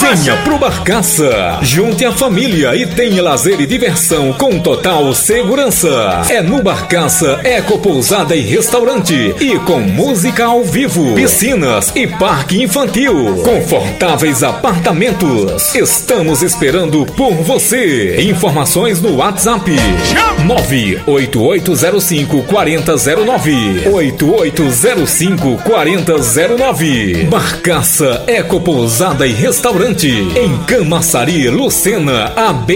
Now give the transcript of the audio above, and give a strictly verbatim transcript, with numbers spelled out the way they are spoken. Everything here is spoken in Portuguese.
Venha pro Barcaça, junte a família e tenha lazer e diversão com total segurança. É no Barcaça Eco Pousada e Restaurante e com música ao vivo, piscinas e parque infantil, confortáveis apartamentos. Estamos esperando por você. Informações no WhatsApp nove oito oito zero cinco quatro zero zero nove oito oito zero cinco quatro zero zero nove. Barcaça Eco Pousada e Restaurante em Camaçari, Lucena, A B